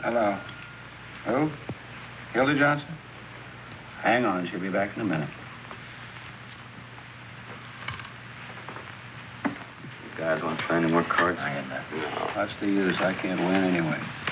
Hello. Who? Hilda Johnson? Hang on, she'll be back in a minute. You guys want to play any more cards? I am not. What's the use? I can't win anyway.